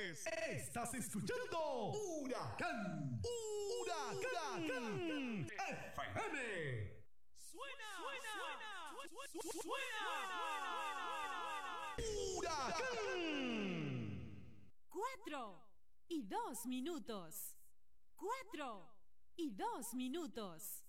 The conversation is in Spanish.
tardes. Estás escuchando Huracán. Huracán FM. Suena. Huracán. 4:02. 4:02.